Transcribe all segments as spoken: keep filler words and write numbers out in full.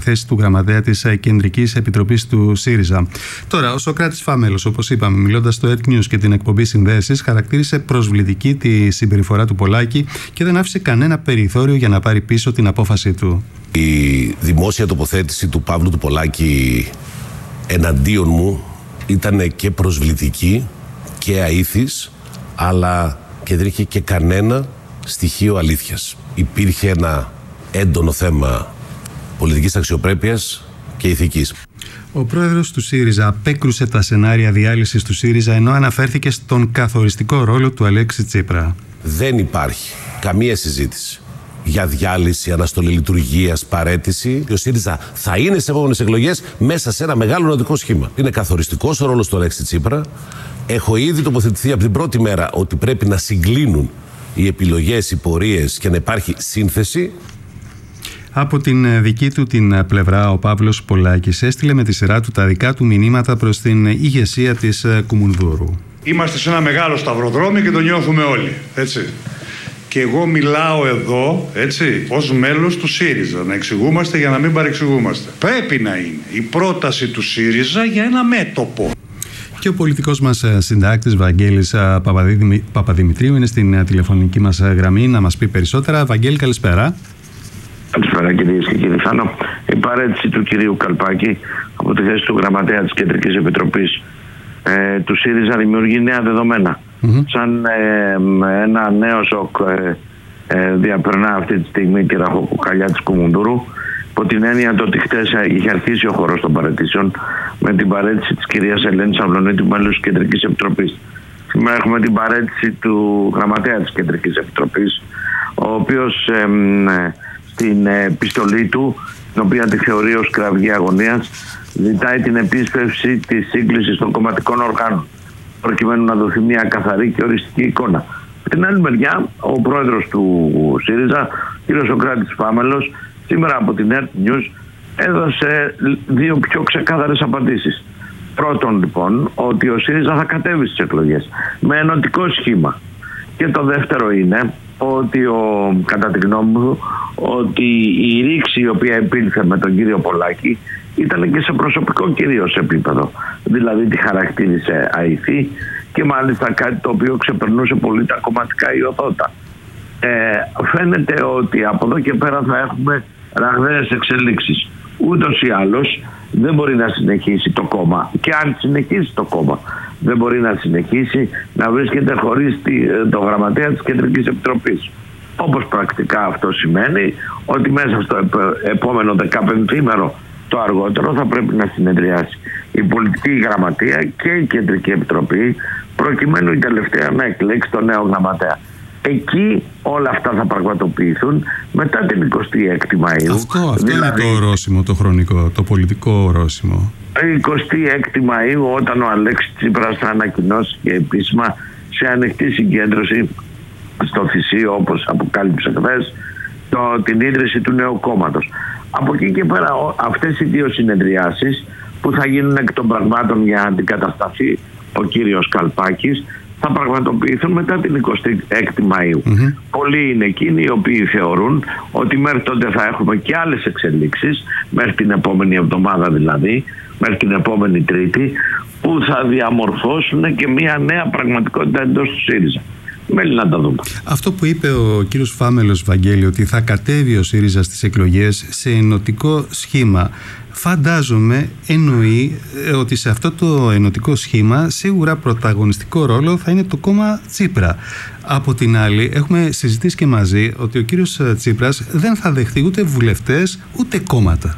θέση του γραμματέα της Κεντρικής Επιτροπής του ΣΥΡΙΖΑ. Τώρα, ο Σωκράτης Φάμελος, όπως είπαμε, μιλώντας στο Earth News και την εκπομπή Συνδέσεις, χαρακτήρισε προσβλητική τη συμπεριφορά του Πολάκη και δεν άφησε κανένα περιθώριο για να πάρει πίσω την απόφαση του. Η δημόσια τοποθέτηση του Παύλου του Πολάκη εναντίον μου ήταν και προσβλητική και αήθης, αλλά και δεν είχε και κανένα στοιχείο αλήθειας. Υπήρχε ένα έντονο θέμα πολιτικής αξιοπρέπειας και ηθικής. Ο πρόεδρος του ΣΥΡΙΖΑ απέκρουσε τα σενάρια διάλυσης του ΣΥΡΙΖΑ, ενώ αναφέρθηκε στον καθοριστικό ρόλο του Αλέξη Τσίπρα. Δεν υπάρχει καμία συζήτηση για διάλυση, αναστολή λειτουργίας, παραίτηση. Ο ΣΥΡΙΖΑ θα είναι στις επόμενες εκλογές μέσα σε ένα μεγάλο νοτικό σχήμα. Είναι καθοριστικός ο ρόλος του Αλέξη Τσίπρα. Έχω ήδη τοποθετηθεί από την πρώτη μέρα ότι πρέπει να συγκλίνουν οι επιλογές, οι πορείες και να υπάρχει σύνθεση. Από την δική του την πλευρά, ο Παύλος Πολάκης έστειλε με τη σειρά του τα δικά του μηνύματα προς την ηγεσία της Κουμουνδούρου. Είμαστε σε ένα μεγάλο σταυροδρόμι και το νιώθουμε όλοι, έτσι. Και εγώ μιλάω εδώ, έτσι, ως μέλος του ΣΥΡΙΖΑ, να εξηγούμαστε για να μην παρεξηγούμαστε. Πρέπει να είναι η πρόταση του ΣΥΡΙΖΑ για ένα μέτωπο. Και ο πολιτικός μας συντάκτης Βαγγέλης Παπαδημητρίου είναι στην τηλεφωνική μας γραμμή να μας πει περισσότερα. Βαγγέλη, καλησπέρα. Καλησπέρα κυρίες και κύριοι. Θάνο, η παρέτηση του κυρίου Καλπάκη από τη θέση του γραμματέα της Κεντρικής Επιτροπής ε, του ΣΥΡΙΖΑ δημιουργεί νέα δεδομένα. Mm-hmm. Σαν ε, ένα νέο σοκ ε, ε, διαπερνά αυτή τη στιγμή τη ραχοκοκαλιά της Κουμουνδούρου, υπό την έννοια το ότι χτες είχε αρχίσει ο χορός των παραιτήσεων με την παρέτηση της κυρίας Ελένης Αυλωνίτου, μέλους της Κεντρικής Επιτροπής. Σήμερα έχουμε την παρέτηση του γραμματέα της Κεντρικής Επιτροπής, ο οποίος ε, ε, στην επιστολή του, την οποία τη θεωρεί ως κραυγή αγωνίας, ζητάει την επίσπευση της σύγκλησης των κομματικών οργάνων, προκειμένου να δοθεί μια καθαρή και οριστική εικόνα. Από την άλλη μεριά, ο πρόεδρος του ΣΥΡΙΖΑ, κ. Σωκράτης Φάμελος, σήμερα από την Earth News έδωσε δύο πιο ξεκάθαρες απαντήσεις. Πρώτον, λοιπόν, ότι ο ΣΥΡΙΖΑ θα κατέβει στις εκλογές με ενωτικό σχήμα. Και το δεύτερο είναι ότι, ο, κατά τη γνώμη μου, ότι η ρήξη η οποία επήλθε με τον κύριο Πολάκη ήταν και σε προσωπικό κυρίως επίπεδο. Δηλαδή τη χαρακτήρισε αηθή και μάλιστα κάτι το οποίο ξεπερνούσε πολύ τα κομματικά ιωθώτα. Ε, φαίνεται ότι από εδώ και πέρα θα έχουμε ραγδαίες εξελίξεις. Ούτως ή άλλως δεν μπορεί να συνεχίσει το κόμμα, και αν συνεχίσει το κόμμα δεν μπορεί να συνεχίσει να βρίσκεται χωρίς το γραμματέα της Κεντρικής Επιτροπής. Όπως πρακτικά αυτό σημαίνει ότι μέσα στο επόμενο δεκαπενθήμερο το αργότερο θα πρέπει να συνεδριάσει η πολιτική γραμματεία και η Κεντρική Επιτροπή, προκειμένου η τελευταία να εκλέξει τον νέο γραμματέα. Εκεί όλα αυτά θα πραγματοποιηθούν μετά την εικοστή έκτη Μαΐου. Αυτό, αυτό δηλαδή, είναι το ορόσημο, το χρονικό, το πολιτικό ορόσημο. εικοστή έκτη Μαΐου, όταν ο Αλέξης Τσίπρας θα ανακοινώσει και επίσημα σε ανοιχτή συγκέντρωση στο Θησίο, όπως αποκάλυψε χθες, την ίδρυση του νέου κόμματος. Από εκεί και πέρα αυτές οι δύο συνεδριάσεις που θα γίνουν εκ των πραγμάτων για να αντικατασταθεί ο κύριος Καλπάκης θα πραγματοποιηθούν μετά την εικοστή έκτη Μαΐου. Mm-hmm. Πολλοί είναι εκείνοι οι οποίοι θεωρούν ότι μέχρι τότε θα έχουμε και άλλες εξελίξεις, μέχρι την επόμενη εβδομάδα δηλαδή, μέχρι την επόμενη Τρίτη, που θα διαμορφώσουν και μια νέα πραγματικότητα εντός του ΣΥΡΙΖΑ. Μέλη να τα δούμε. Αυτό που είπε ο κύριος Φάμελος, Βαγγέλη, ότι θα κατέβει ο ΣΥΡΙΖΑ στις εκλογές σε ενωτικό σχήμα, φαντάζομαι εννοεί ότι σε αυτό το ενωτικό σχήμα σίγουρα πρωταγωνιστικό ρόλο θα είναι το κόμμα Τσίπρα. Από την άλλη, έχουμε συζητήσει και μαζί ότι ο κύριος Τσίπρας δεν θα δεχτεί ούτε βουλευτές ούτε κόμματα.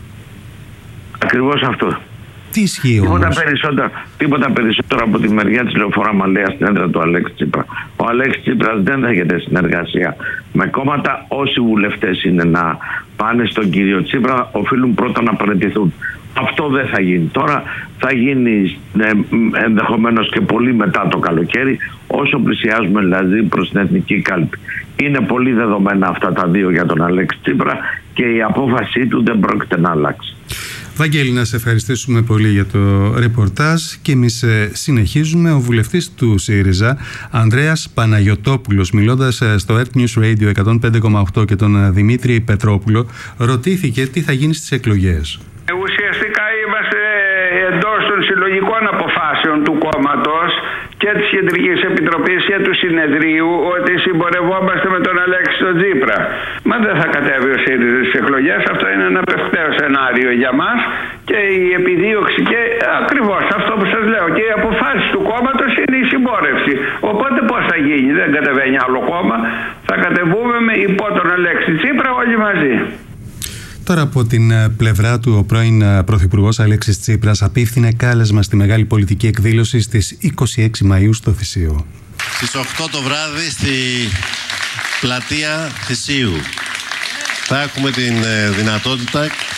Ακριβώς αυτό. Τι ισχύει όμως? Τίποτα περισσότερο, τίποτα περισσότερο από τη μεριά της Λεωφόρα Μαλαία στην έδρα του Αλέξη Τσίπρα. Ο Αλέξης Τσίπρας δεν θα έχετε συνεργασία με κόμματα. Όσοι βουλευτές είναι να πάνε στον κύριο Τσίπρα, οφείλουν πρώτα να παραιτηθούν. Αυτό δεν θα γίνει τώρα. Θα γίνει ε, ενδεχομένως και πολύ μετά το καλοκαίρι, όσο πλησιάζουμε δηλαδή προς την εθνική κάλπη. Είναι πολύ δεδομένα αυτά τα δύο για τον Αλέξη Τσίπρα και η απόφασή του δεν πρόκειται να αλλάξει. Βαγγέλη, να σε ευχαριστήσουμε πολύ για το ρεπορτάζ και εμείς συνεχίζουμε. Ο βουλευτής του ΣΥΡΙΖΑ, Ανδρέας Παναγιωτόπουλος, μιλώντας στο Earth News Radio εκατόν πέντε κόμμα οκτώ και τον Δημήτρη Πετρόπουλο, ρωτήθηκε τι θα γίνει στις εκλογές. Ουσιαστικά είμαστε εντός των συλλογικών αποφάσεων του κόμματος και της Κεντρικής Επιτροπής και του Συνεδρίου ότι συμπορευόμαστε με τον Αλέξη τον Τσίπρα. Μα δεν θα κατέβει ο ΣΥΡΙΖΑ στις εκλογές. Αυτό είναι ένα παιχταίο σενάριο για μας και η επιδίωξη και ακριβώς αυτό που σας λέω. Και οι αποφάσεις του κόμματος είναι η συμπόρευση. Οπότε πώς θα γίνει, δεν κατεβαίνει άλλο κόμμα. Θα κατεβούμε με υπό τον Αλέξη Τσίπρα όλοι μαζί. Τώρα από την πλευρά του, ο πρώην Πρωθυπουργός Αλέξης Τσίπρας απίφθινε κάλεσμα στη μεγάλη πολιτική εκδήλωση στις είκοσι έξι Μαΐου στο Θησίο. Στις οκτώ το βράδυ στη πλατεία Θησίου θα έχουμε την δυνατότητα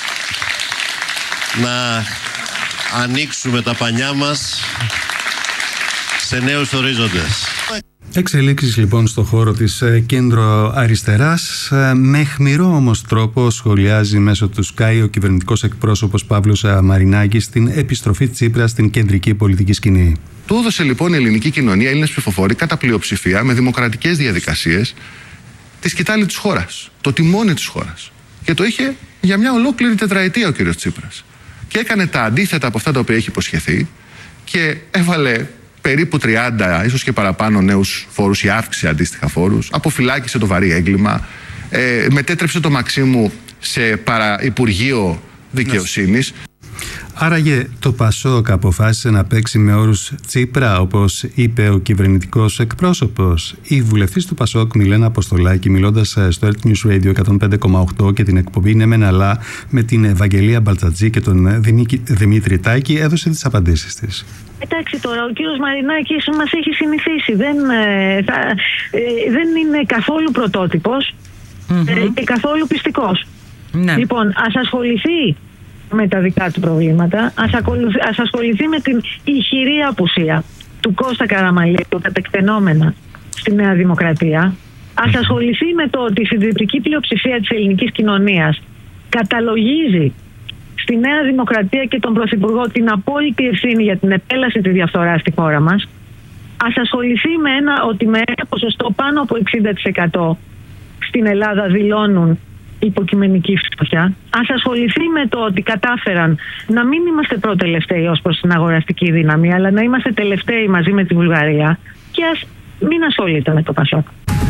να ανοίξουμε τα πανιά μας σε νέους ορίζοντες. Εξελίξεις λοιπόν στο χώρο της κέντρο αριστεράς. Με αιχμηρό όμως τρόπο σχολιάζει μέσω του Sky ο κυβερνητικός εκπρόσωπος Παύλος Μαρινάκης την επιστροφή Τσίπρα στην κεντρική πολιτική σκηνή. Του έδωσε λοιπόν η ελληνική κοινωνία, οι Έλληνες ψηφοφόροι, κατά πλειοψηφία με δημοκρατικές διαδικασίες τη σκητάλη της χώρας, το τιμόνι της χώρας. Και το είχε για μια ολόκληρη τετραετία ο κ. Τσίπρας. Και έκανε τα αντίθετα από αυτά τα οποία έχει υποσχεθεί και έβαλε περίπου τριάντα, ίσως και παραπάνω νέους φόρους ή αύξησε αντίστοιχα φόρους, αποφυλάκησε το βαρύ έγκλημα, ε, μετέτρεψε το Μαξίμου σε παραυπουργείο δικαιοσύνης. Άραγε το Πασόκ αποφάσισε να παίξει με όρους Τσίπρα, όπως είπε ο κυβερνητικός εκπρόσωπος. Η βουλευτής του Πασόκ, Μιλένα Αποστολάκη, μιλώντας στο Earth News Radio εκατόν πέντε κόμμα οκτώ και την εκπομπή «Ναι μεν αλλά» με την Ευαγγελία Μπαλτζατζή και τον Δημήτρη Τάκη, έδωσε τις απαντήσεις της. Εντάξει, τώρα ο κύριος Μαρινάκης μας έχει συνηθίσει. Δεν, ε, θα, ε, δεν είναι καθόλου πρωτότυπος mm-hmm. ε, και καθόλου πιστικός. Ναι. Λοιπόν, ας ασχοληθεί με τα δικά του προβλήματα, ας, ακολουθεί, ας ασχοληθεί με την ηχηρή απουσία του Κώστα Καραμαλίου, τα τεκτενόμενα στη Νέα Δημοκρατία. Ας ασχοληθεί με το ότι η συντριπτική πλειοψηφία της ελληνικής κοινωνίας καταλογίζει στη Νέα Δημοκρατία και τον Πρωθυπουργό την απόλυτη ευθύνη για την επέλαση της διαφθοράς στη χώρα μας. Ας ασχοληθεί με ένα, ότι με ένα ποσοστό πάνω από εξήντα τοις εκατό στην Ελλάδα δηλώνουν υποκειμενική φτώχεια. Ας ασχοληθεί με το ότι κατάφεραν να μην είμαστε πρώτοι-τελευταίοι ως προς την αγοραστική δύναμη, αλλά να είμαστε τελευταίοι μαζί με τη Βουλγαρία, και ας μην ασχολείται με το Πασόκ.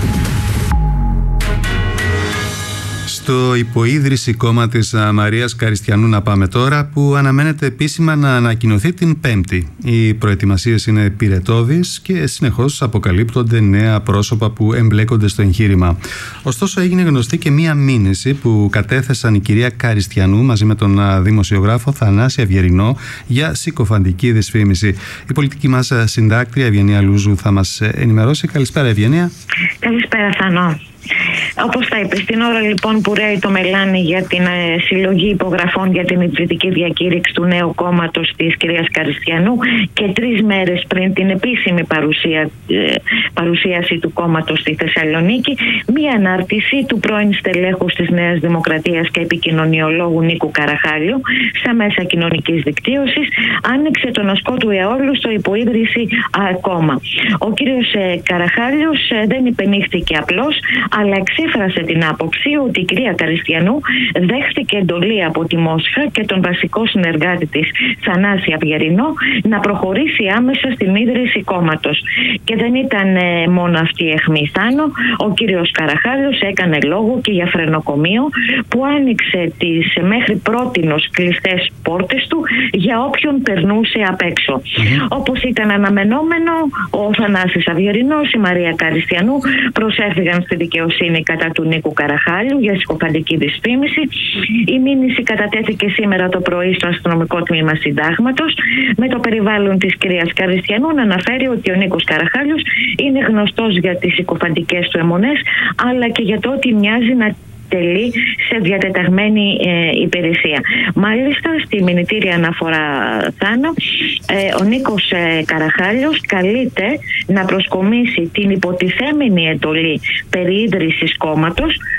Στο υποίδρυση κόμμα της Μαρίας Καριστιανού να πάμε τώρα, που αναμένεται επίσημα να ανακοινωθεί την Πέμπτη. Οι προετοιμασίες είναι πυρετώδεις και συνεχώς αποκαλύπτονται νέα πρόσωπα που εμπλέκονται στο εγχείρημα. Ωστόσο έγινε γνωστή και μία μήνυση που κατέθεσαν η κυρία Καριστιανού μαζί με τον δημοσιογράφο Θανάση Αυγερινό για συκοφαντική δυσφήμιση. Η πολιτική μας συντάκτρια Ευγενία Λούζου θα μας ενημερώσει. Καλησπέρα, Ευγενία. Καλησπέρα, Θανό. Όπως θα είπε, στην ώρα λοιπόν που ρέει το μελάνι για την ε, συλλογή υπογραφών για την ιδρυτική διακήρυξη του νέου κόμματος της κυρίας Καριστιανού και τρεις μέρες πριν την επίσημη παρουσία, ε, παρουσίαση του κόμματος στη Θεσσαλονίκη, μία ανάρτηση του πρώην στελέχους της Νέας Δημοκρατίας και επικοινωνιολόγου Νίκου Καραχάλιου στα μέσα κοινωνικής δικτύωσης άνοιξε τον ασκό του αιώλου στο υποίδρυση α, κόμμα. Ο κύριος ε, Καραχάλιος ε, δεν υπενήχθηκε απλώς, αλλά εξέφρασε την άποψη ότι η κυρία Καριστιανού δέχτηκε εντολή από τη Μόσχα και τον βασικό συνεργάτη της, Θανάση Αυγερινό, να προχωρήσει άμεσα στην ίδρυση κόμματος. Και δεν ήταν ε, μόνο αυτή η αιχμή, Θάνο. Ο κύριος Καραχάλιος έκανε λόγο και για φρενοκομείο που άνοιξε τις μέχρι πρότινος κλειστές πόρτες του για όποιον περνούσε απ' έξω. Mm-hmm. Όπως ήταν αναμενόμενο, ο Θανάσης Αυγερινός, η Μαρία Καριστιανού προσέφυγαν στη δικαιοσύνη κατά του Νίκου Καραχάλιου για συκοφαντική δυσφήμιση. Η μήνυση κατατέθηκε σήμερα το πρωί στο αστυνομικό τμήμα Συντάγματος, με το περιβάλλον της κυρίας Καριστιανού να αναφέρει ότι ο Νίκος Καραχάλιος είναι γνωστός για τις συκοφαντικές του αιμονές, αλλά και για το ότι μοιάζει να τελεί σε διατεταγμένη ε, υπηρεσία. Μάλιστα, στη μηνυτήρια αναφορά, Θάνο, ε, ο Νίκος ε, Καραχάλιος καλείται να προσκομίσει την υποτιθέμενη εντολή περί ίδρυσης κόμματος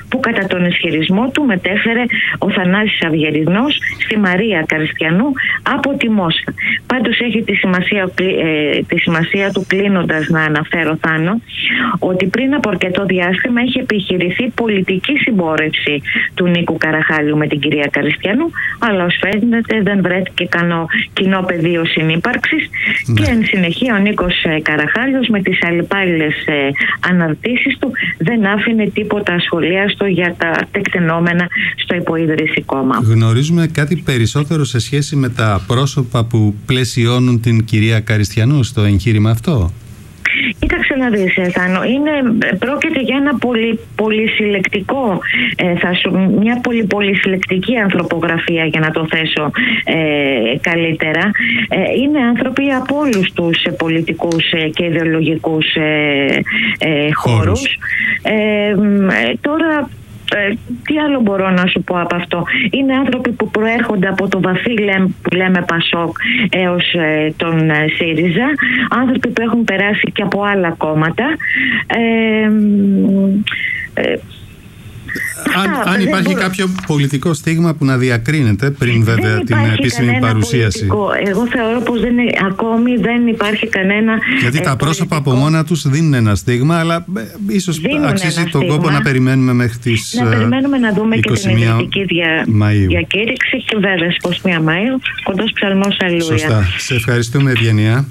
που κατά τον ισχυρισμό του μετέφερε ο Θανάσης Αυγερινός στη Μαρία Καριστιανού από τη Μόσχα. Πάντως έχει τη σημασία, ε, τη σημασία του, κλείνοντας να αναφέρω, Θάνο, ότι πριν από αρκετό διάστημα είχε επιχειρηθεί πολιτική συμπόρευση του Νίκου Καραχάλιου με την κυρία Καριστιανού, αλλά ως φαίνεται δεν βρέθηκε κανό κοινό πεδίο συνύπαρξης, ναι. Και εν συνεχεία ο Νίκος Καραχάλιος με τις αλλεπάλληλες ε, αναρτήσεις του δεν άφηνε τίποτα ασχολίαστο για τα τεκτενόμενα στο υποίδρυση κόμμα. Γνωρίζουμε κάτι περισσότερο σε σχέση με τα πρόσωπα που πλαισιώνουν την κυρία Καριστιανού στο εγχείρημα αυτό? Κοίταξε να δεις, Θάνο, είναι, πρόκειται για ένα πολύ, πολύ συλλεκτικό, ε, θα σου, μια πολύ, πολύ συλλεκτική ανθρωπογραφία, για να το θέσω ε, καλύτερα. Ε, είναι άνθρωποι από όλους τους ε, πολιτικούς ε, και ιδεολογικούς ε, ε, χώρους. Ε, ε, τώρα... Ε, τι άλλο μπορώ να σου πω από αυτό? Είναι άνθρωποι που προέρχονται από το βαθύ λέμε, που λέμε Πασόκ έως ε, τον ε, ΣΥΡΙΖΑ, άνθρωποι που έχουν περάσει και από άλλα κόμματα. ε, ε, Αν, αν υπάρχει μπορώ... κάποιο πολιτικό στίγμα που να διακρίνεται πριν βέβαια την επίσημη παρουσίαση. Πολιτικό. Εγώ θεωρώ πως δεν είναι, ακόμη δεν υπάρχει κανένα. Γιατί τα ε, πρόσωπα από μόνα τους δίνουν ένα στίγμα, αλλά ε, ίσως δίνουν αξίζει τον στίγμα. Κόπο να περιμένουμε μέχρι τις Να περιμένουμε να δούμε και την ιδρυτική δια... διακήρυξη και βέβαια στις είκοσι μία Μαΐου, κοντός ψαλμός Αλληλούια. Σωστά. Σε ευχαριστούμε, Ευγενία.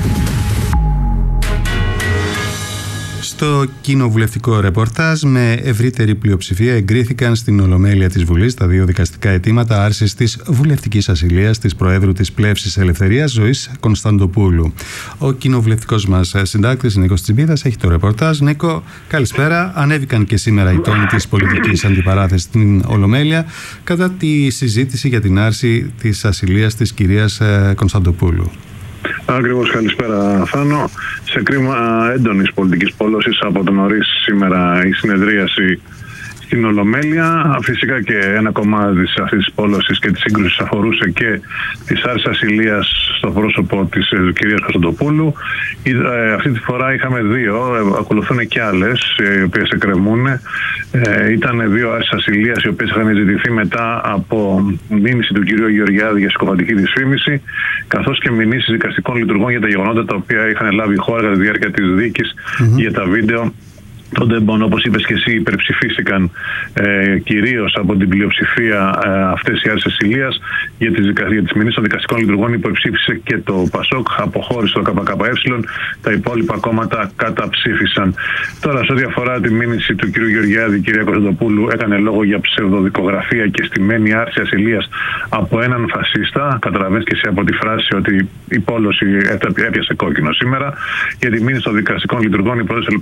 Στο κοινοβουλευτικό ρεπορτάζ, με ευρύτερη πλειοψηφία εγκρίθηκαν στην Ολομέλεια της Βουλής τα δύο δικαστικά αιτήματα άρσης της βουλευτικής ασυλίας της Προέδρου της Πλεύσης Ελευθερίας, Ζωής Κωνσταντοπούλου. Ο κοινοβουλευτικός μας συντάκτης Νίκος Τσιμπίδας έχει το ρεπορτάζ. Νίκο, καλησπέρα. Ανέβηκαν και σήμερα οι τόνοι της πολιτικής αντιπαράθεσης στην Ολομέλεια κατά τη συζήτηση για την άρση της ασυλίας της κυρίας Κωνσταντοπούλου. Ακριβώς, καλησπέρα Θάνο. Σε κρίμα έντονης πολιτικής πόλωσης από το νωρίς σήμερα η συνεδρίαση στην Ολομέλεια. Φυσικά και ένα κομμάτι αυτής της πόλωσης και της σύγκρουσης αφορούσε και της άρσης ασυλίας στο πρόσωπο της ε, κυρίας Κωνσταντοπούλου. Ε, αυτή τη φορά είχαμε δύο, ε, ακολουθούν και άλλες ε, οι οποίες εκκρεμούν. Ε, ήταν δύο άρσεις ασυλίας οι οποίες είχαν ζητηθεί μετά από μήνυση του κυρίου Γεωργιάδη για συκοφαντική δυσφήμιση, καθώς και μηνύσεις δικαστικών λειτουργών για τα γεγονότα τα οποία είχαν λάβει η χώρα κατά τη διάρκεια της δίκης mm-hmm. για τα βίντεο των τεμπών. Όπως είπες και εσύ, υπερψηφίστηκαν ε, κυρίως από την πλειοψηφία ε, αυτές οι άρσεις ασυλίας. Για τις, για τις μηνύσεις των δικαστικών λειτουργών υποψήφισε και το ΠΑΣΟΚ, αποχώρησε το ΚΚΕ, τα υπόλοιπα κόμματα καταψήφισαν. Τώρα, σε ό,τι αφορά τη μήνυση του κ. Γεωργιάδη, η κυρία Κωνσταντοπούλου έκανε λόγο για ψευδοδικογραφία και στημένη άρση ασυλίας από έναν φασίστα. Καταλαβαίνεις και εσύ από τη φράση ότι η πόλωση έπιασε κόκκινο σήμερα. Για τη μήνυση των δικαστικών λειτουργών, η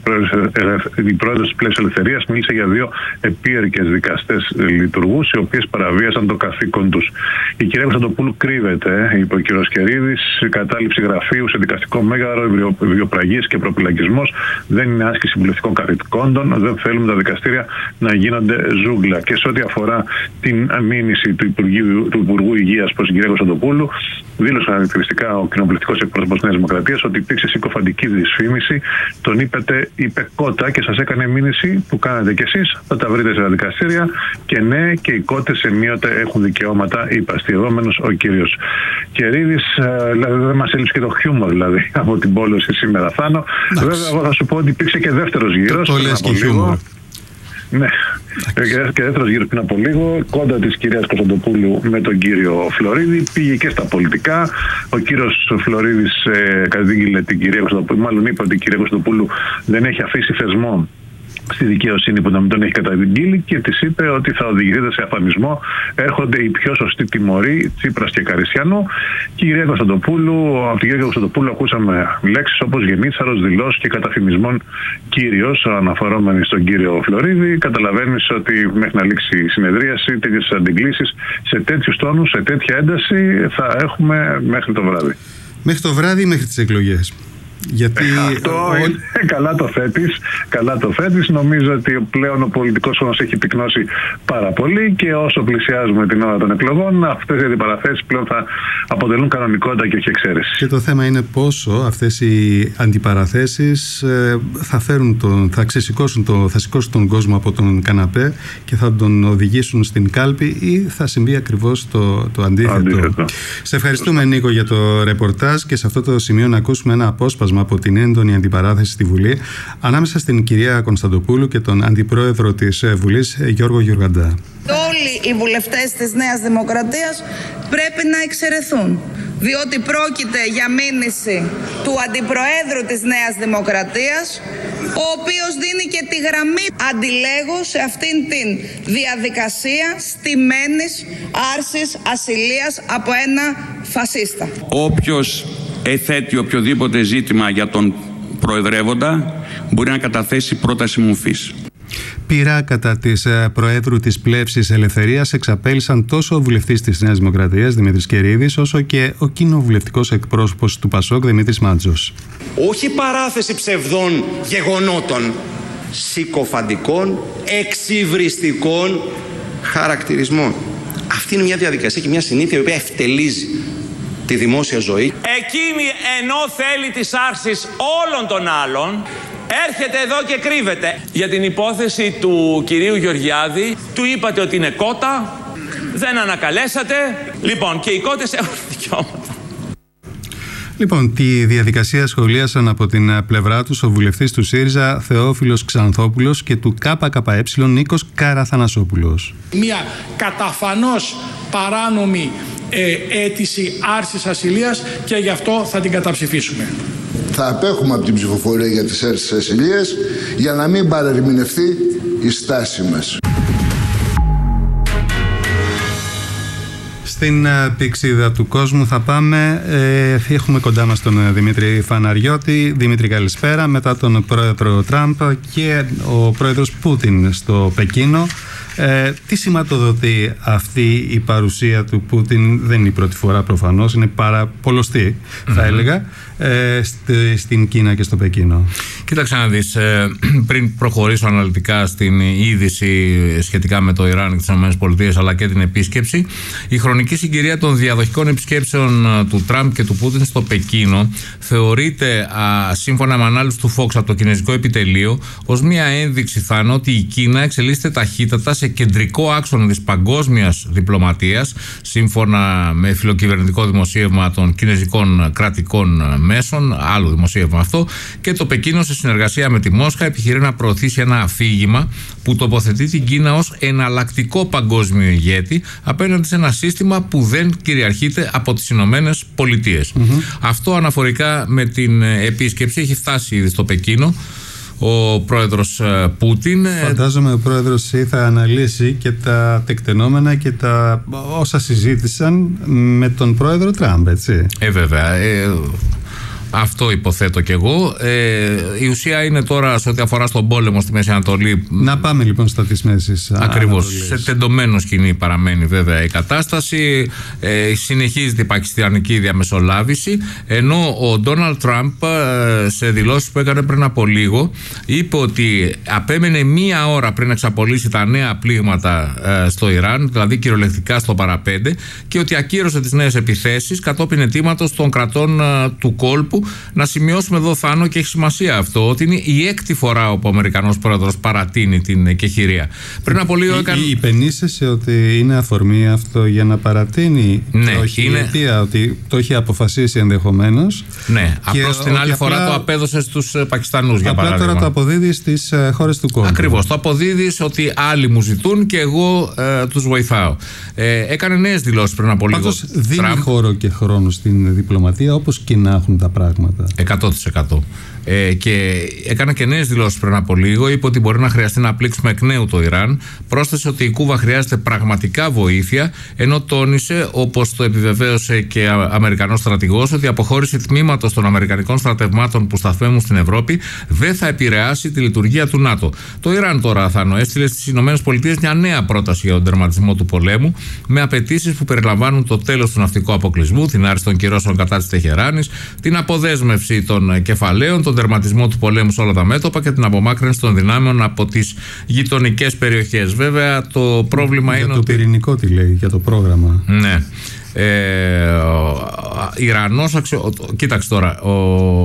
η πρόεδρος της Πλεύσης Ελευθερίας μίλησε για δύο επίερκες δικαστές λειτουργούς, οι οποίες παραβίασαν το καθήκον τους. Η κυρία Κωνσταντοπούλου κρύβεται, είπε ο κ. Κερίδης, κατάληψη γραφείου σε δικαστικό μέγαρο, βιοπραγίες και προπυλακισμός. Δεν είναι άσκηση βουλευτικών καθηκόντων. Δεν θέλουμε τα δικαστήρια να γίνονται ζούγκλα. Και σε ό,τι αφορά την μήνυση του Υπουργού, του Υπουργού Υγείας προς την κυρία Κωνσταντοπούλου, δήλωσε χαρακτηριστικά ο κοινοβουλευτικός εκπρόσωπος της Νέας Δημοκρατίας ότι υπήρξε συκοφαντική δυσφήμιση. Τον είπετε, είπε κότα και σας έκανε μήνυση που κάνετε κι εσείς. Θα τα βρείτε στα δικαστήρια. Και ναι, και οι κότες ενίοτε έχουν δικαιώματα, είπε αστειευόμενος ο κύριος Κερίδης. Δηλαδή δεν μας έλειψε και το χιούμορ δηλαδή από την πόλωση σήμερα, Θάνο. Βέβαια, εγώ θα σου πω ότι υπήρξε και δεύτερος γύρος. Το λες και χιούμορ. Ναι, και δεύτερος γύρος πριν από λίγο, κόντα της κυρίας Κωνσταντοπούλου με τον κύριο Φλωρίδη, πήγε και στα πολιτικά. Ο κύριος Φλωρίδης ε, κατήγγειλε την κυρία Κωνσταντοπούλου, μάλλον είπε ότι η κυρία Κωνσταντοπούλου δεν έχει αφήσει θεσμό στη δικαιοσύνη που να μην τον έχει καταγγείλει και της είπε ότι θα οδηγηθείτε σε αφανισμό. Έρχονται οι πιο σωστοί τιμωροί, Τσίπρας και Καριστιανού. Και η κυρία Κωνσταντοπούλου, από την κυρία Κωνσταντοπούλου ακούσαμε λέξεις όπως γενίτσαρος, δηλώσεις και καταφημισμών κύριος, αναφερόμενοι στον κύριο Φλωρίδη. Καταλαβαίνεις ότι μέχρι να λήξει η συνεδρίαση, τέτοιες αντιγκλήσεις σε τέτοιους τόνους, σε τέτοια ένταση θα έχουμε μέχρι το βράδυ. Μέχρι το βράδυ, μέχρι τις εκλογές. Γιατί Αυτό ο... είναι, καλά το θέτεις, καλά το θέτεις. Νομίζω ότι πλέον ο πολιτικός φόνος έχει πυκνώσει πάρα πολύ και όσο πλησιάζουμε την ώρα των εκλογών, αυτές οι αντιπαραθέσεις πλέον θα αποτελούν κανονικότητα και όχι εξαίρεση. Και το θέμα είναι πόσο αυτές οι αντιπαραθέσεις θα φέρουν τον, θα ξεσηκώσουν το, θα σηκώσουν τον κόσμο από τον καναπέ και θα τον οδηγήσουν στην κάλπη, ή θα συμβεί ακριβώς το, το αντίθετο. αντίθετο. Σε ευχαριστούμε, Νίκο, για το ρεπορτάζ, και σε αυτό το σημείο να ακούσουμε ένα απόσπασμα από την έντονη αντιπαράθεση στη Βουλή ανάμεσα στην κυρία Κωνσταντοπούλου και τον Αντιπρόεδρο της Βουλής, Γιώργο Γιουργαντά. Όλοι οι βουλευτές της Νέας Δημοκρατίας πρέπει να εξαιρεθούν, διότι πρόκειται για μήνυση του Αντιπροέδρου της Νέας Δημοκρατίας, ο οποίος δίνει και τη γραμμή, αντιλέγω, σε αυτήν την διαδικασία στημένης άρσης ασυλίας από ένα φασίστα. Όποιος εθέτει οποιοδήποτε ζήτημα για τον Προεδρεύοντα μπορεί να καταθέσει πρόταση μορφής. Πειρά κατά της Προέδρου της Πλεύσης Ελευθερίας εξαπέλυσαν τόσο ο βουλευτής της Νέας Δημοκρατίας Δημήτρης Κερίδης, όσο και ο κοινοβουλευτικός εκπρόσωπος του ΠΑΣΟΚ Δημήτρης Μάντζος. Όχι παράθεση ψευδών γεγονότων, συκοφαντικών, εξυβριστικών χαρακτηρισμών. Αυτή είναι μια διαδικασία και μια συνήθεια η οποία ευτελίζει τη δημόσια ζωή. Εκείνη, ενώ θέλει τις άρσεις όλων των άλλων, έρχεται εδώ και κρύβεται. Για την υπόθεση του κυρίου Γεωργιάδη, του είπατε ότι είναι κότα, δεν ανακαλέσατε. Λοιπόν, και οι κότες έχουν δικαιώματα. Λοιπόν, τη διαδικασία σχολίασαν από την πλευρά τους ο βουλευτής του ΣΥΡΙΖΑ Θεόφιλος Ξανθόπουλος και του ΚΚΕ Νίκος Καραθανασόπουλος. Μια καταφανώς παράνομη ε, αίτηση άρσης ασυλίας, και γι' αυτό θα την καταψηφίσουμε. Θα απέχουμε από την ψηφοφορία για τις άρσεις ασυλίας για να μην παρερμηνευτεί η στάση μας. Στην πηξίδα του κόσμου θα πάμε. Ε, έχουμε κοντά μας τον Δημήτρη Φαναριώτη. Δημήτρη, καλησπέρα. Μετά τον πρόεδρο Τραμπ και ο πρόεδρος Πούτιν στο Πεκίνο, Ε, τι σηματοδοτεί αυτή η παρουσία του Πούτιν? Δεν είναι η πρώτη φορά προφανώς, είναι πάρα πολλωστή, mm-hmm. θα έλεγα, ε, στη, στην Κίνα και στο Πεκίνο. Κοίταξε να δεις, ε, πριν προχωρήσω αναλυτικά στην είδηση σχετικά με το Ιράν και τις ΗΠΑ αλλά και την επίσκεψη, η χρονική συγκυρία των διαδοχικών επισκέψεων του Τραμπ και του Πούτιν στο Πεκίνο θεωρείται, α, σύμφωνα με ανάλυση του Fox από το κινέζικο επιτελείο, ως μια ένδειξη, Θάνο, ότι η Κίνα εξελίσσεται ταχύτατα σε κεντρικό άξονα της παγκόσμιας διπλωματίας, σύμφωνα με φιλοκυβερνητικό δημοσίευμα των κινέζικων κρατικών μέσων, άλλο δημοσίευμα αυτό, και το Πεκίνο σε συνεργασία με τη Μόσχα επιχειρεί να προωθήσει ένα αφήγημα που τοποθετεί την Κίνα ως εναλλακτικό παγκόσμιο ηγέτη απέναντι σε ένα σύστημα που δεν κυριαρχείται από τις Ηνωμένες Πολιτείες. Mm-hmm. Αυτό αναφορικά με την επίσκεψη έχει φτάσει ήδη στο Πεκίνο ο πρόεδρος Πούτιν. Φαντάζομαι ο πρόεδρος θα αναλύσει και τα τεκτενόμενα και τα όσα συζήτησαν με τον πρόεδρο Τραμπ, έτσι. Ε, βέβαια. Ε, Αυτό υποθέτω κι εγώ. Ε, η ουσία είναι τώρα σε ό,τι αφορά στον πόλεμο στη Μέση Ανατολή. Να πάμε λοιπόν στα της Μέσης Ακριβώς. Σε τεντωμένο σκηνή παραμένει βέβαια η κατάσταση. Ε, συνεχίζεται η πακιστανική διαμεσολάβηση. Ενώ ο Ντόναλντ Τραμπ σε δηλώσεις που έκανε πριν από λίγο είπε ότι απέμενε μία ώρα πριν εξαπολύσει τα νέα πλήγματα ε, στο Ιράν, δηλαδή κυριολεκτικά στο παραπέντε, και ότι ακύρωσε τις νέες επιθέσεις κατόπιν αιτήματος των κρατών ε, του κόλπου. Να σημειώσουμε εδώ, Θάνο, και έχει σημασία αυτό, ότι είναι η έκτη φορά όπου ο Αμερικανός πρόεδρος παρατείνει την εκεχηρία. Πριν από λίγο έκανε. Υπενήσεσαι ότι είναι αφορμή αυτό για να παρατείνει, ναι, και όχι είναι... αιτία, ότι το έχει αποφασίσει ενδεχομένως. Ναι, απλώς την άλλη φορά απλά... το απέδωσε στους Πακιστανούς, για απλά παράδειγμα. Τώρα το αποδίδει στις χώρες του κόσμου. Ακριβώς. Το αποδίδει ότι άλλοι μου ζητούν και εγώ ε, τους βοηθάω. Ε, έκανε νέες δηλώσεις πριν από λίγο. Πάντως δίνει Τραμπ χώρο και χρόνο στην διπλωματία, όπως και να έχουν τα πράγματα. εκατό τοις εκατό. Ε, και έκανε και νέες δηλώσεις πριν από λίγο. Είπε ότι μπορεί να χρειαστεί να πλήξουμε εκ νέου το Ιράν. Πρόσθεσε ότι η Κούβα χρειάζεται πραγματικά βοήθεια, ενώ τόνισε, όπως το επιβεβαίωσε και Αμερικανός στρατηγός, ότι η αποχώρηση τμήματος των Αμερικανικών στρατευμάτων που σταθμεύουν στην Ευρώπη δεν θα επηρεάσει τη λειτουργία του ΝΑΤΟ. Το Ιράν τώρα, Θάνο, έστειλε στις ΗΠΑ μια νέα πρόταση για τον τερματισμό του πολέμου, με απαιτήσεις που περιλαμβάνουν το τέλος του ναυτικού αποκλεισμού, την άρση των κυρώσεων κατά της Τεχεράνης, την απόδοση αποδέσμευση των κεφαλαίων, τον τερματισμό του πολέμου σε όλα τα μέτωπα και την απομάκρυνση των δυνάμεων από τις γειτονικές περιοχές. Βέβαια, το πρόβλημα για είναι το ότι... πυρηνικό τι λέει, για το πρόγραμμα. Ναι. Ε, ο Ιρανός αξιο... Κοίταξε τώρα, ο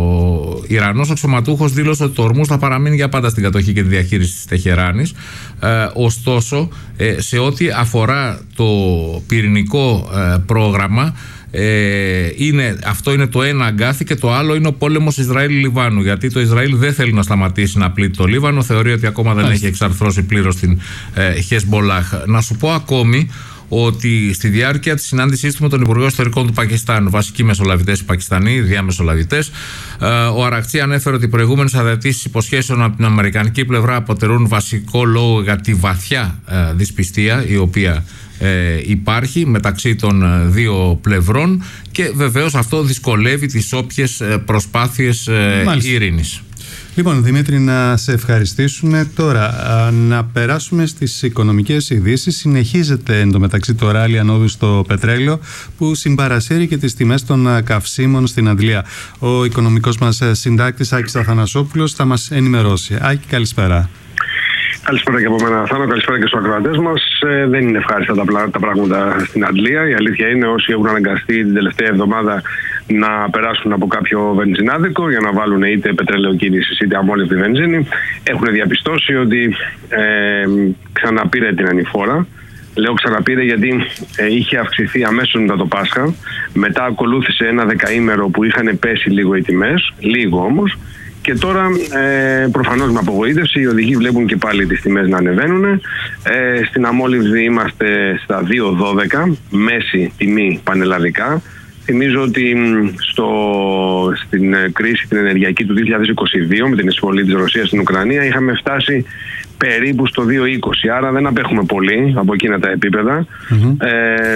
Ιρανός αξιωματούχος δήλωσε ότι το Ορμούζ θα παραμείνει για πάντα στην κατοχή και τη διαχείριση της Τεχεράνης. Ε, ωστόσο, ε, σε ό,τι αφορά το πυρηνικό ε, πρόγραμμα, Ε, είναι, αυτό είναι το ένα αγκάθι, και το άλλο είναι ο πόλεμος Ισραήλ-Λιβάνου, γιατί το Ισραήλ δεν θέλει να σταματήσει να πλήττει το Λίβανο, θεωρεί ότι ακόμα δεν έχει εξαρθρώσει πλήρως την ε, Χεσμπολάχ. Να σου πω ακόμη ότι στη διάρκεια της συνάντησής του με τον Υπουργό Εσωτερικών του Πακιστάν, βασικοί μεσολαβητές οι Πακιστανοί, διαμεσολαβητές, ε, ο Αρακτσί ανέφερε ότι οι προηγούμενες αδετήσεις υποσχέσεων από την αμερικανική πλευρά αποτελούν βασικό λόγο για τη βαθιά ε, δυσπιστία η οποία Ε, υπάρχει μεταξύ των δύο πλευρών, και βεβαίως αυτό δυσκολεύει τις όποιες προσπάθειες ε, ειρήνης. Λοιπόν, Δημήτρη, να σε ευχαριστήσουμε. Τώρα να περάσουμε στις οικονομικές ειδήσεις. Συνεχίζεται εντωμεταξύ το ράλι ανόδου στο πετρέλαιο, που συμπαρασύρει και τις τιμές των καυσίμων στην Αντλία. Ο οικονομικός μας συντάκτης Άκης Αθανασόπουλος θα μας ενημερώσει. Άκη, καλησπέρα. Καλησπέρα και από μένα, Θάνο. Καλησπέρα και στους ακροατές μας. Ε, δεν είναι ευχάριστα τα, τα πράγματα στην Αντλία. Η αλήθεια είναι, όσοι έχουν αναγκαστεί την τελευταία εβδομάδα να περάσουν από κάποιο βενζινάδικο για να βάλουν είτε πετρέλαιο κίνησης είτε αμόλυβδη βενζίνη, έχουν διαπιστώσει ότι ε, ξαναπήρε την ανηφόρα. Λέω ξαναπήρε γιατί ε, είχε αυξηθεί αμέσως μετά το Πάσχα. Μετά ακολούθησε ένα δεκαήμερο που είχαν πέσει λίγο οι τιμές, λίγο όμως. Και τώρα ε, προφανώς με απογοήτευση οι οδηγοί βλέπουν και πάλι τις τιμές να ανεβαίνουν. Ε, στην αμόλυβδη είμαστε στα δύο δώδεκα, μέση τιμή πανελλαδικά. Θυμίζω ότι στο, στην κρίση την ενεργειακή του δύο χιλιάδες είκοσι δύο με την εισβολή της Ρωσίας στην Ουκρανία είχαμε φτάσει περίπου στο δύο είκοσι, άρα δεν απέχουμε πολύ από εκείνα τα επίπεδα. Mm-hmm. Ε,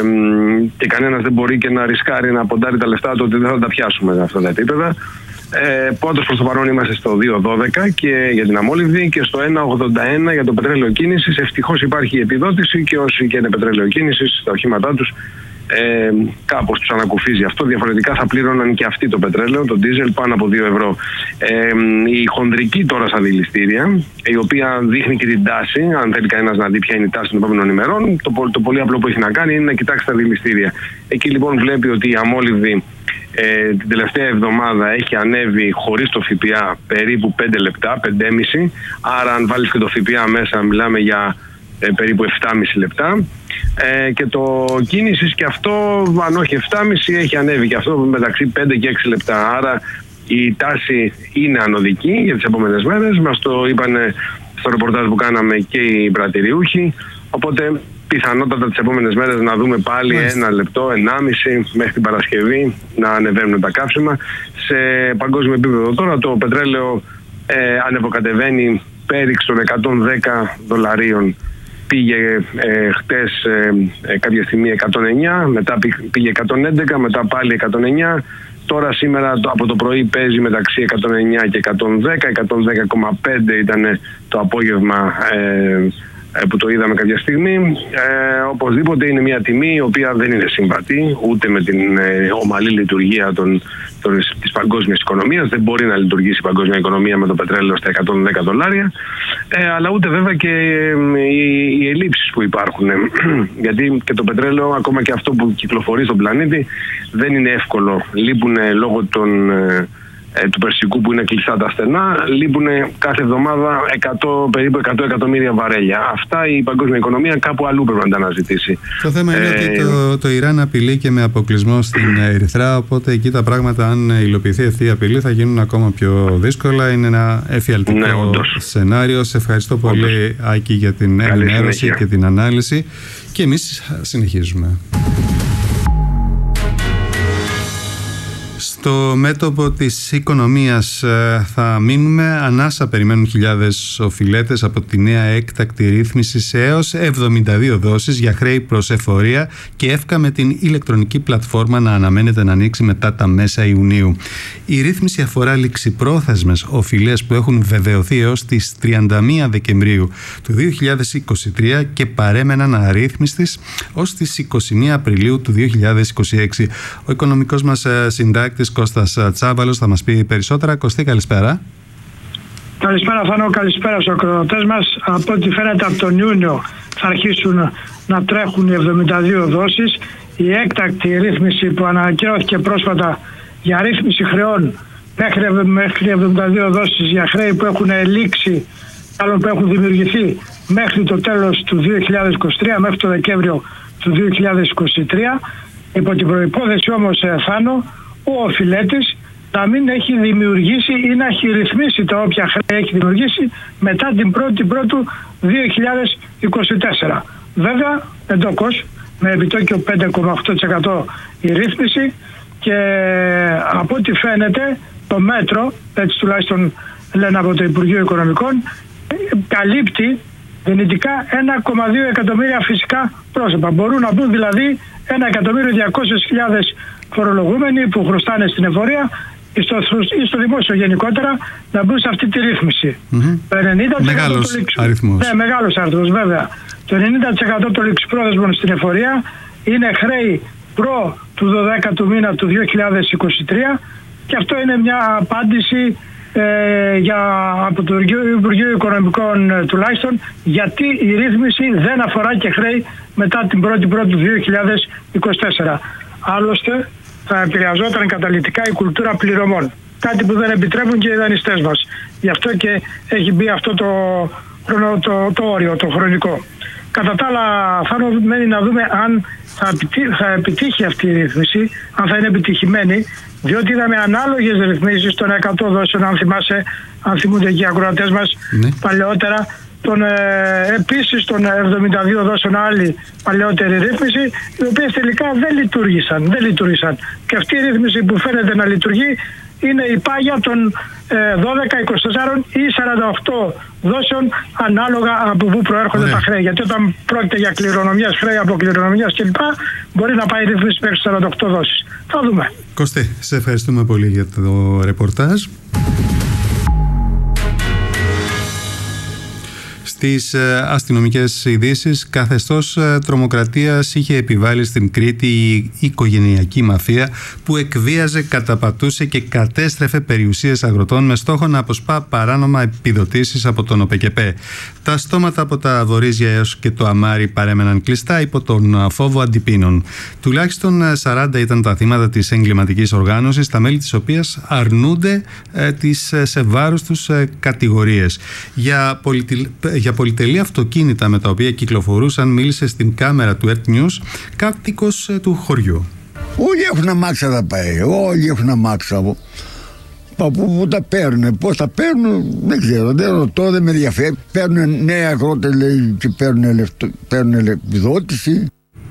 και κανένας δεν μπορεί και να ρισκάρει να ποντάρει τα λεφτά του ότι δεν θα τα πιάσουμε αυτά τα επίπεδα. Ε, Πάντως προς το παρόν είμαστε στο δύο δώδεκα και για την αμόλυβδη και στο ένα ογδόντα ένα για το πετρέλαιο κίνησης. Ευτυχώς υπάρχει επιδότηση και όσοι και είναι πετρέλαιο κίνησης στα οχήματά τους ε, κάπως τους ανακουφίζει αυτό. Διαφορετικά θα πλήρωναν και αυτοί το πετρέλαιο, το ντίζελ, πάνω από δύο ευρώ. Ε, η χονδρική τώρα στα δηληστήρια, η οποία δείχνει και την τάση, αν θέλει κανένας να δει ποια είναι η τάση των επόμενων ημερών, το, το πολύ απλό που έχει να κάνει είναι να κοιτάξει τα δηληστήρια. Εκεί λοιπόν βλέπει ότι η αμόλυβδη Ε, την τελευταία εβδομάδα έχει ανέβει χωρίς το ΦΠΑ περίπου πέντε λεπτά, πέντε κόμμα πέντε. Άρα αν βάλεις και το ΦΠΑ μέσα μιλάμε για ε, περίπου επτά κόμμα πέντε λεπτά. Ε, και το κίνησης και αυτό, αν όχι επτά κόμμα πέντε, έχει ανέβει και αυτό μεταξύ πέντε και έξι λεπτά. Άρα η τάση είναι ανωδική για τις επόμενες μέρες. Μας το είπαν στο ρεπορτάζ που κάναμε και οι πρατηριούχοι. Οπότε πιθανότατα τις επόμενες μέρες να δούμε πάλι Μάλιστα. ένα λεπτό, ενάμιση μέχρι την Παρασκευή να ανεβαίνουν τα καύσιμα. Σε παγκόσμιο επίπεδο τώρα το πετρέλαιο ε, ανεβοκατεβαίνει πέριξ των εκατόν δέκα δολαρίων. Πήγε ε, χτες ε, ε, κάποια στιγμή εκατόν εννιά, μετά πήγε εκατόν έντεκα, μετά πάλι εκατόν εννιά. Τώρα σήμερα από το πρωί παίζει μεταξύ εκατόν εννιά και εκατόν δέκα, εκατόν δέκα κόμμα πέντε ήταν το απόγευμα ε, που το είδαμε κάποια στιγμή. Ε, οπωσδήποτε είναι μια τιμή η οποία δεν είναι συμβατή ούτε με την ε, ομαλή λειτουργία των, των, της παγκόσμιας οικονομίας. Δεν μπορεί να λειτουργήσει η παγκόσμια οικονομία με το πετρέλαιο στα εκατόν δέκα δολάρια, ε, αλλά ούτε βέβαια και ε, οι, οι ελλείψεις που υπάρχουν. Γιατί και το πετρέλαιο, ακόμα και αυτό που κυκλοφορεί στον πλανήτη, δεν είναι εύκολο. Λείπουν λόγω των... Ε, του Περσικού που είναι κλειστά τα στενά, λείπουν κάθε εβδομάδα εκατό, περίπου εκατό εκατομμύρια βαρέλια. Αυτά η παγκόσμια οικονομία κάπου αλλού πρέπει να τα αναζητήσει. Το θέμα είναι ε, ότι το, το Ιράν απειλεί και με αποκλεισμό στην Ερυθρά, οπότε εκεί τα πράγματα, αν υλοποιηθεί αυτή η απειλή, θα γίνουν ακόμα πιο δύσκολα. Είναι ένα εφιαλτικό ναι, σενάριο. Σε ευχαριστώ πολύ, όντως. Άκη, για την ενημέρωση και την ανάλυση. Και εμείς συνεχίζουμε. Στο μέτωπο της οικονομίας θα μείνουμε. Ανάσα περιμένουν χιλιάδες οφειλέτες από τη νέα έκτακτη ρύθμιση σε έως εβδομήντα δύο δόσεις για χρέη προς εφορία και εύκα με την ηλεκτρονική πλατφόρμα να αναμένεται να ανοίξει μετά τα μέσα Ιουνίου. Η ρύθμιση αφορά ληξιπρόθεσμες οφειλές που έχουν βεβαιωθεί έως τις τριάντα μία Δεκεμβρίου του δύο χιλιάδες είκοσι τρία και παρέμεναν αρρύθμιστες ως τις είκοσι μία Απριλίου του δύο χιλιάδες είκοσι έξι. Ο οικονομικός μας συντάκτης Κώστας Τσάβαλος θα μας πει περισσότερα. Κωστή, καλησπέρα. Καλησπέρα Θανό, καλησπέρα στους ακροατές μας. Από ό,τι φαίνεται από τον Ιούνιο θα αρχίσουν να τρέχουν οι εβδομήντα δύο δόσεις. Η έκτακτη ρύθμιση που ανακοινώθηκε πρόσφατα για ρύθμιση χρεών μέχρι εβδομήντα δύο δόσεις για χρέη που έχουν λήξει, άλλων που έχουν δημιουργηθεί μέχρι το τέλος του δύο χιλιάδες είκοσι τρία, μέχρι το Δεκέμβριο του δύο χιλιάδες είκοσι τρία, υπό την προϋπόθεση όμως, Θάνο, ο οφειλέτης να μην έχει δημιουργήσει ή να έχει ρυθμίσει τα όποια χρέη έχει δημιουργήσει μετά την πρώτη Πρώτου δύο χιλιάδες είκοσι τέσσερα. Βέβαια, εντόκως, με επιτόκιο πέντε κόμμα οκτώ τοις εκατό η ρύθμιση, και από ό,τι φαίνεται το μέτρο, έτσι τουλάχιστον λένε από το Υπουργείο Οικονομικών, καλύπτει δυνητικά ένα κόμμα δύο εκατομμύρια φυσικά πρόσωπα. Μπορούν να μπουν δηλαδή ένα εκατομμύριο διακόσιες χιλιάδες φορολογούμενοι που χρωστάνε στην εφορία ή στο, ή στο δημόσιο γενικότερα να μπουν σε αυτή τη ρύθμιση. Mm-hmm. Το ενενήντα τοις εκατό μεγάλος το λήξου... αριθμός. Ναι, μεγάλος αριθμός βέβαια. Το ενενήντα τοις εκατό των ληξιπρόθεσμων στην εφορία είναι χρέη προ του δωδέκατου μήνα του δύο χιλιάδες είκοσι τρία, και αυτό είναι μια απάντηση ε, για, από το Υπουργείο Οικονομικών ε, τουλάχιστον, γιατί η ρύθμιση δεν αφορά και χρέη μετά την πρώτη Πρώτου δύο χιλιάδες είκοσι τέσσερα. Άλλωστε θα επηρεαζόταν καταλυτικά η κουλτούρα πληρωμών, κάτι που δεν επιτρέπουν και οι δανειστές μας. Γι' αυτό και έχει μπει αυτό το, το, το, το όριο, το χρονικό. Κατά τα άλλα, θα μένει να δούμε αν θα επιτύχει, θα επιτύχει αυτή η ρύθμιση, αν θα είναι επιτυχημένη, διότι είδαμε ανάλογες ρυθμίσεις των εκατό δόσεων, αν θυμάσαι, αν θυμούνται και οι ακροατές μας, ναι, παλαιότερα, τον, ε, επίσης των εβδομήντα δύο δόσεων άλλη παλαιότερη ρύθμιση, οι οποίες τελικά δεν λειτουργήσαν, δεν λειτουργήσαν. Και αυτή η ρύθμιση που φαίνεται να λειτουργεί είναι η πάγια των ε, δώδεκα, είκοσι τέσσερα ή σαράντα οκτώ δόσεων, ανάλογα από πού προέρχονται Ωραία. τα χρέη. Γιατί όταν πρόκειται για κληρονομιάς, χρέη από κληρονομιάς κλπ., μπορεί να πάει η ρύθμιση μέχρι σαράντα οκτώ δόσεις. Θα δούμε. Κωστή, σε ευχαριστούμε πολύ για το ρεπορτάζ. Στις αστυνομικές ειδήσεις, καθεστώς τρομοκρατίας είχε επιβάλει στην Κρήτη η οικογενειακή μαφία που εκβίαζε, καταπατούσε και κατέστρεφε περιουσίες αγροτών με στόχο να αποσπά παράνομα επιδοτήσεις από τον ΟΠΕΚΕΠΕ. Τα στόματα από τα βορίζια έως και το αμάρι παρέμεναν κλειστά υπό τον φόβο αντιπίνων. Τουλάχιστον σαράντα ήταν τα θύματα της εγκληματικής οργάνωσης, τα μέλη της οποίας αρνούνται ε, τις σε βάρος τους ε, κατηγορίες. Για, πολιτι... για πολυτελή αυτοκίνητα με τα οποία κυκλοφορούσαν μίλησε στην κάμερα του Earth News κάτοικος ε, του χωριού. Όλοι έχουν αμάξια θα πάει, όλοι έχουν αμάξια. Πού που τα παίρνουν, πώς τα παίρνουν, δεν ξέρω, δεν ρωτώ, δεν με ενδιαφέρει. Παίρνουν νέα αγρότες και παίρνουν, παίρνουν επιδότηση.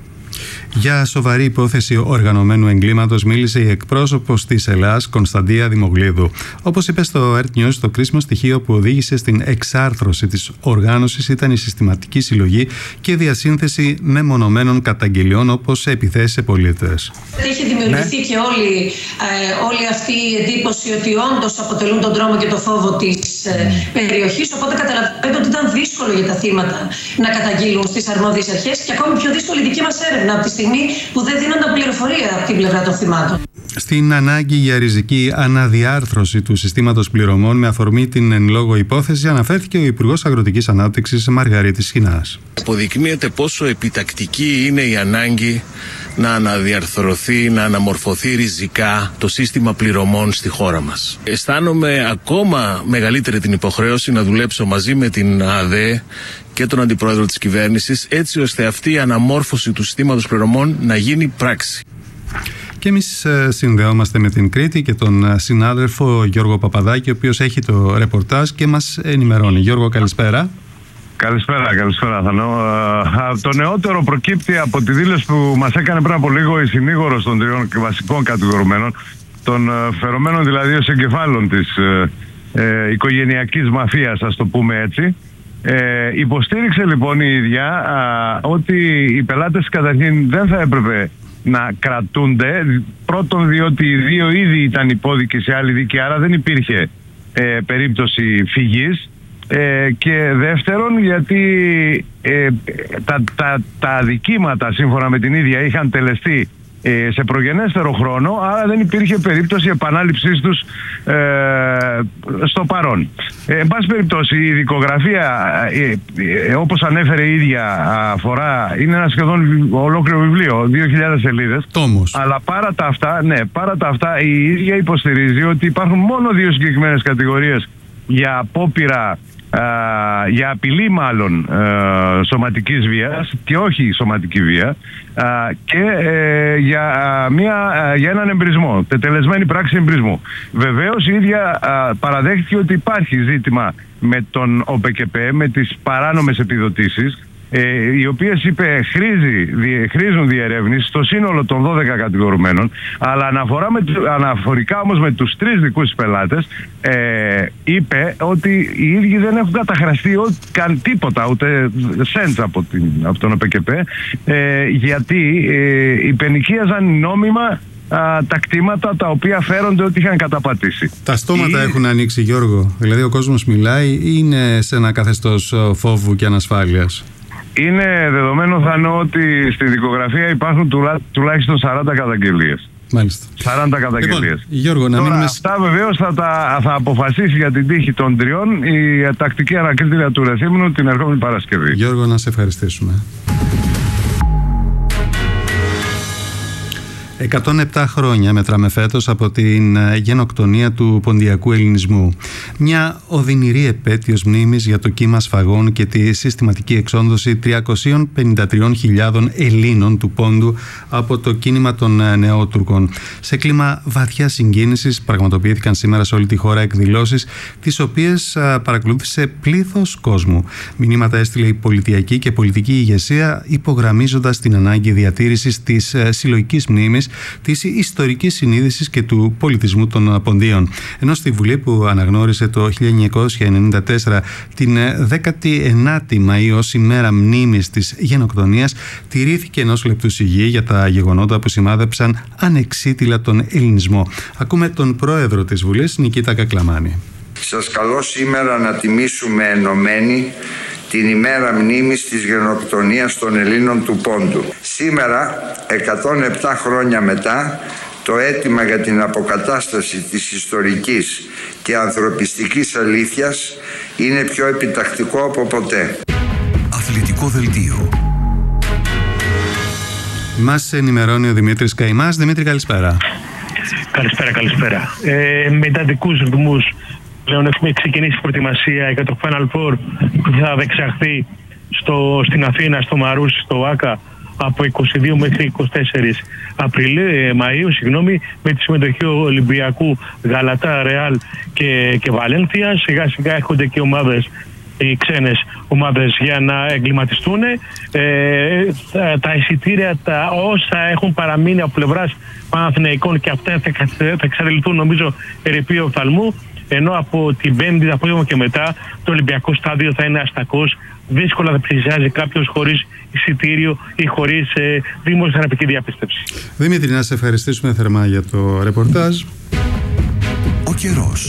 Για σοβαρή υπόθεση οργανωμένου εγκλήματος μίλησε η εκπρόσωπος της Ελλάς, Κωνσταντία Δημογλίδου. Όπως είπε στο Earth News, το κρίσιμο στοιχείο που οδήγησε στην εξάρθρωση της οργάνωσης ήταν η συστηματική συλλογή και διασύνθεση μεμονωμένων καταγγελιών, όπως επιθέσεις σε πολίτες. Έχει δημιουργηθεί ναι. και όλη, ε, όλη αυτή η εντύπωση ότι όντως αποτελούν τον τρόμο και το φόβο της ε, περιοχής. Οπότε καταλαβαίνετε ότι ήταν δύσκολο για τα θύματα να καταγγείλουν στις αρμόδιες αρχές, και ακόμη πιο δύσκολη η δική μας έρευνα από τη στιγμή που δεν δίνονταν πληροφορία από την πλευρά των θυμάτων. Στην ανάγκη για ριζική αναδιάρθρωση του συστήματος πληρωμών με αφορμή την εν λόγω υπόθεση αναφέρθηκε ο Υπουργός Αγροτικής Ανάπτυξης Μαργαρίτης Σχοινάς. Αποδεικνύεται πόσο επιτακτική είναι η ανάγκη να αναδιαρθρωθεί, να αναμορφωθεί ριζικά το σύστημα πληρωμών στη χώρα μας. Αισθάνομαι ακόμα μεγαλύτερη την υποχρέωση να δουλέψω μαζί με την ΑΔΕ και τον Αντιπρόεδρο της Κυβέρνησης, έτσι ώστε αυτή η αναμόρφωση του συστήματος πληρωμών να γίνει πράξη. Και εμείς συνδεόμαστε με την Κρήτη και τον συνάδελφο Γιώργο Παπαδάκη, ο οποίος έχει το ρεπορτάζ και μας ενημερώνει. Γιώργο, καλησπέρα. Καλησπέρα, καλησπέρα Θανό. Το νεότερο προκύπτει από τη δήλωση που μας έκανε πριν από λίγο η συνήγορος των τριών βασικών κατηγορουμένων, των φερομένων δηλαδή ως εγκεφάλων της ε, ε, οικογενειακής μαφίας, ας το πούμε έτσι. Ε, υποστήριξε λοιπόν η ίδια α, ότι οι πελάτες καταρχήν δεν θα έπρεπε να κρατούνται. Πρώτον, διότι οι δύο ήδη ήταν υπόδικοι σε άλλη δίκη, άρα δεν υπήρχε ε, περίπτωση φυγής. Ε, και δεύτερον, γιατί ε, τα, τα, τα αδικήματα σύμφωνα με την ίδια είχαν τελεστεί ε, σε προγενέστερο χρόνο, άρα δεν υπήρχε περίπτωση επανάληψής τους ε, στο παρόν. Ε, εν πάση περιπτώσει, η δικογραφία, ε, ε, όπως ανέφερε η ίδια, αφορά, είναι ένα σχεδόν ολόκληρο βιβλίο, δύο χιλιάδες σελίδες. Τόμος. Αλλά παρά τα αυτά, ναι, παρά τα αυτά, η ίδια υποστηρίζει ότι υπάρχουν μόνο δύο συγκεκριμένες κατηγορίες για απόπειρα, α, για απειλή μάλλον α, σωματικής βίας και όχι σωματική βία, α, και ε, για, α, μια, α, για έναν εμπρισμό, τετελεσμένη πράξη εμπρισμού. Βεβαίως η ίδια α, παραδέχτηκε ότι υπάρχει ζήτημα με τον ΟΠΕΚΕΠΕ, με τις παράνομες επιδοτήσεις, Ε, οι οποίες, είπε, χρήζει, δι, χρήζουν διερεύνηση στο σύνολο των δώδεκα κατηγορουμένων, αλλά αναφορά με, αναφορικά όμως με τους τρεις δικούς πελάτες, ε, είπε ότι οι ίδιοι δεν έχουν καταχραστεί ό, καν τίποτα, ούτε σέντς από, την, από τον ΟΠΕΚΕΠΕ, ε, γιατί ε, υπενοικίαζαν νόμιμα Α, τα κτήματα τα οποία φέρονται ότι είχαν καταπατήσει. Τα στόματα Η... έχουν ανοίξει, Γιώργο. Δηλαδή ο κόσμος μιλάει ή είναι σε ένα καθεστώς φόβου και ανασφάλειας? Είναι δεδομένο, Θανό, ότι στη δικογραφία υπάρχουν τουλά, τουλάχιστον σαράντα καταγγελίες. Μάλιστα. σαράντα καταγγελίες. Λοιπόν, Γιώργο, να Τώρα, μείνουμε... αυτά βεβαίως θα, τα, θα αποφασίσει για την τύχη των τριών η τακτική ανακρίτρια του Ρεθύμνου την ερχόμενη Παρασκευή. Γιώργο, να σε ευχαριστήσουμε. εκατόν επτά χρόνια μετράμε φέτος από την γενοκτονία του ποντιακού ελληνισμού. Μια οδυνηρή επέτειος μνήμης για το κύμα σφαγών και τη συστηματική εξόντωση τριακόσιες πενήντα τρεις χιλιάδες Ελλήνων του Πόντου από το κίνημα των Νεότουρκων. Σε κλίμα βαθιά συγκίνησης πραγματοποιήθηκαν σήμερα σε όλη τη χώρα εκδηλώσεις, τις οποίες παρακολούθησε πλήθος κόσμου. Μηνύματα έστειλε η πολιτιακή και πολιτική ηγεσία, υπογραμμίζοντας την ανάγκη διατήρησης της συλλογικής μνήμης, της ιστορικής συνείδησης και του πολιτισμού των Ποντίων. Ενώ στη Βουλή, που αναγνώρισε το χίλια εννιακόσια ενενήντα τέσσερα την δέκατη ενάτη Μαΐου ως ημέρα μνήμης της γενοκτονίας, τηρήθηκε ενός λεπτού σιγή για τα γεγονότα που σημάδεψαν ανεξίτηλα τον ελληνισμό. Ακούμε τον πρόεδρο της Βουλής, Νικήτα Κακλαμάνη. Σας καλώ σήμερα να τιμήσουμε ενωμένοι την ημέρα μνήμης της γενοκτονίας των Ελλήνων του Πόντου. Σήμερα, εκατόν επτά χρόνια μετά, το αίτημα για την αποκατάσταση της ιστορικής και ανθρωπιστικής αλήθειας είναι πιο επιτακτικό από ποτέ. Αθλητικό δελτίο. Μας ενημερώνει ο Δημήτρης Καημάς. Δημήτρη, καλησπέρα. Καλησπέρα, καλησπέρα. Ε, με εντατικούς ρυθμούς πλέον έχουμε ξεκινήσει προετοιμασία για το Final Four που θα δεξαχθεί στο, στην Αθήνα, στο Μαρούσι, στο ΆΚΑ από είκοσι δύο μέχρι είκοσι τέσσερα Απριλίου, ε, Μαΐου, συγγνώμη, με τη συμμετοχή Ολυμπιακού, Γαλατά, Ρεάλ και, και Βαλένθια. Σιγά σιγά έρχονται και ομάδες, οι ξένες ομάδες, για να εγκληματιστούν. Ε, τα, τα εισιτήρια, τα όσα έχουν παραμείνει από πλευράς Παναθηναϊκών, και αυτά θα, θα εξαντληθούν νομίζω ερειπή οφθαλμού. Ενώ από την Πέμπτη απόγευμα και μετά το Ολυμπιακό στάδιο θα είναι αστακός. Δύσκολα θα πλησιάζει κάποιος χωρίς εισιτήριο ή χωρίς ε, δημοσιογραφική διαπίστευση. Δημήτρη, να σε ευχαριστήσουμε θερμά για το ρεπορτάζ. Ο καιρός.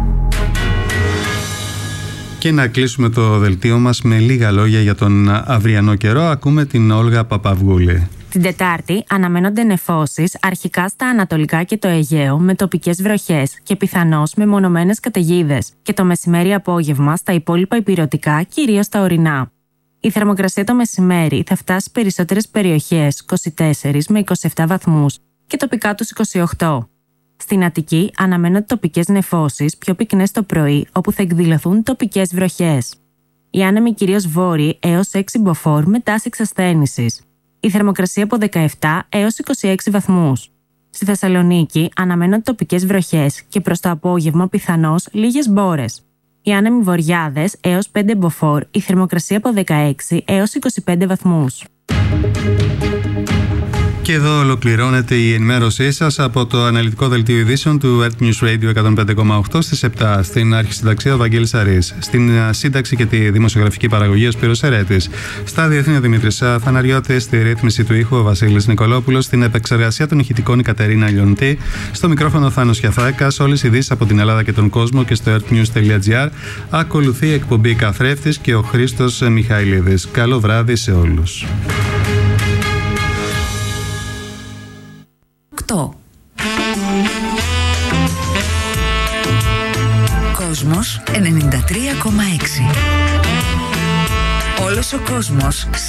Και να κλείσουμε το δελτίο μας με λίγα λόγια για τον αυριανό καιρό. Ακούμε την Όλγα Παπαυγούλη. Την Τετάρτη αναμένονται νεφώσεις αρχικά στα Ανατολικά και το Αιγαίο με τοπικές βροχές και πιθανώς με μονομένες καταιγίδες, και το μεσημέρι-απόγευμα στα υπόλοιπα ηπειρωτικά, κυρίως στα ορεινά. Η θερμοκρασία το μεσημέρι θα φτάσει σε περισσότερες περιοχές είκοσι τέσσερα με είκοσι επτά βαθμούς και τοπικά τους είκοσι οκτώ. Στην Αττική αναμένονται τοπικές νεφώσεις πιο πυκνές το πρωί, όπου θα εκδηλωθούν τοπικές βροχές. Οι άνεμοι κυρίως βόρειοι έως έξι μποφόρ με τάση εξασθένησης. Η θερμοκρασία από δεκαεπτά έως είκοσι έξι βαθμούς. Στη Θεσσαλονίκη αναμένονται τοπικές βροχές και προς το απόγευμα πιθανώς λίγες μπόρες. Οι άνεμοι βορειάδες έως πέντε μποφόρ, η θερμοκρασία από δεκαέξι έως είκοσι πέντε βαθμούς. Και εδώ ολοκληρώνεται η ενημέρωσή σας από το αναλυτικό δελτίο ειδήσεων του Earth News Radio εκατόν πέντε κόμμα οκτώ στις επτά. Στην αρχισυνταξία ο Βαγγέλης Αρής. Στην σύνταξη και τη δημοσιογραφική παραγωγή ο Σπύρος Ερέτης. Στα διεθνή ο Δημήτρης Φαναριώτης. Στη ρύθμιση του ήχου ο Βασίλης Νικολόπουλος. Στην επεξεργασία των ηχητικών η Κατερίνα Λιοντή. Στο μικρόφωνο ο Θάνος Χιαθάκας. Όλες οι ειδήσεις από την Ελλάδα και τον κόσμο και στο earthnews.gr. Ακολουθεί η εκπομπή Καθρέφτης και ο Χρήστος Μιχαηλίδης. Καλό βράδυ σε όλους. οκτώ. Κόσμος ενενήντα τρία κόμμα έξι. Όλος ο κόσμος σε